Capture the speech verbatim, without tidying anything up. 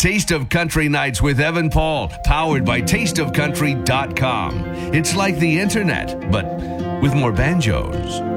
Taste of Country Nights with Evan Paul, powered by taste of country dot com. It's like the internet, but with more banjos.